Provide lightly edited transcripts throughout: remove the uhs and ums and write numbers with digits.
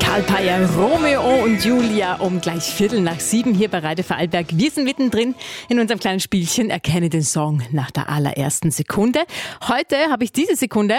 Karl Peyer, Romeo und Julia um gleich 6:15 hier bei Radio Vorarlberg. Wir sind mittendrin in unserem kleinen Spielchen Erkenne den Song nach der allerersten Sekunde. Heute habe ich diese Sekunde.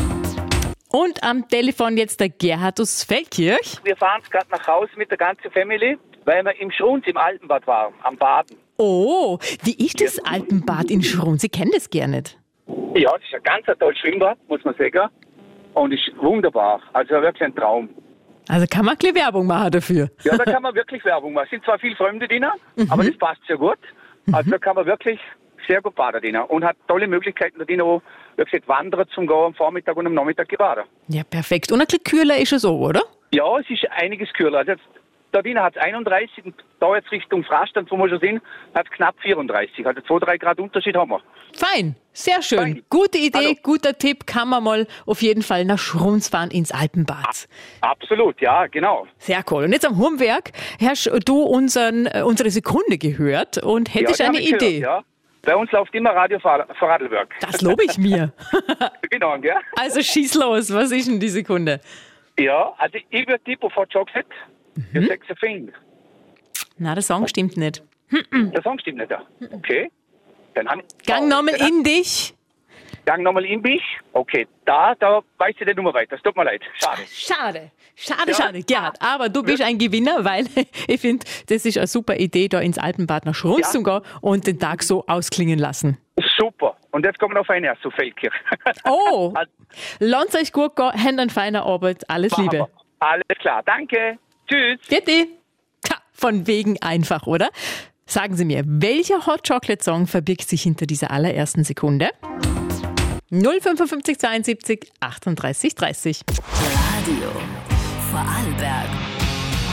Und am Telefon jetzt der Gerhard aus Feldkirch. Wir fahren gerade nach Hause mit der ganzen Family, weil wir im Schrunz im Alpenbad waren, am Baden. Oh, wie ist das Alpenbad in Schrunz? Sie kennen das gar nicht. Ja, das ist ein ganz tolles Schwimmbad, muss man sagen. Und ist wunderbar. Also wirklich ein Traum. Also kann man ein bisschen Werbung machen dafür. Ja, da kann man wirklich Werbung machen. Es sind zwar viele Fremde drin, aber das passt sehr gut. Also da kann man wirklich sehr gut baden drin. Und hat tolle Möglichkeiten da drin, auch wirklich wandern zum Gehen am Vormittag und am Nachmittag baden. Ja, perfekt. Und ein bisschen kühler ist es auch, oder? Ja, es ist einiges kühler. Also jetzt, da drin hat es 31 und da jetzt Richtung Frastand, wo wir schon sind, hat es knapp 34. Also 2-3 Grad Unterschied haben wir. Fein, sehr schön. Fein. Gute Idee, Also, guter Tipp. Kann man mal auf jeden Fall nach Schrunz fahren ins Alpenbad. Absolut, ja, genau. Sehr cool. Und jetzt am Homwerk hast du unsere Sekunde gehört und hättest Ja, die eine hab ich Idee. gehört, ja. Bei uns läuft immer Radio Vorarlberg. Das lobe ich mir. Genau, gell? Also schieß los. Was ist denn die Sekunde? Ja, also ich würde tippen von Chocolate. Der Sex a Thing. Na, der Song stimmt nicht. Der Song stimmt nicht da. Okay. Dann Gang nochmal in dich. Gang nochmal in mich. Okay, da weiß ich die Nummer weiter. Es tut mir leid. Schade. Schade, Gerhard. Aber du bist ein Gewinner, weil ich finde, das ist eine super Idee, da ins Alpenbad nach Schrunz zu gehen und den Tag so ausklingen lassen. Super. Und jetzt kommen wir auf ein erst zu Feldkirch. Oh, lasst euch gut gehen, habt eine feine Arbeit. Alles Liebe. Alles klar. Danke. Tschüss. Bitte. Von wegen einfach, oder? Sagen Sie mir, welcher Hot Chocolate Song verbirgt sich hinter dieser allerersten Sekunde? 055 72 38 30. Radio Vorarlberg.